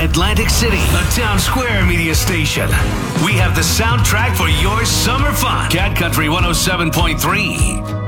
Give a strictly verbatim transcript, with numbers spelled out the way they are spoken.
Atlantic City, the Town Square media station. We have the soundtrack for your summer fun. Cat Country one oh seven point three.